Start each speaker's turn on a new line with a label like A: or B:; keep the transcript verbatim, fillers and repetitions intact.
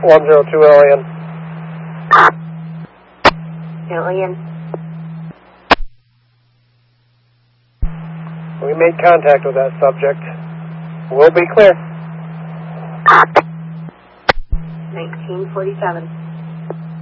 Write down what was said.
A: one zero two Alien.
B: Alien.
A: We made contact with that subject. We'll be clear.
B: nineteen forty-seven.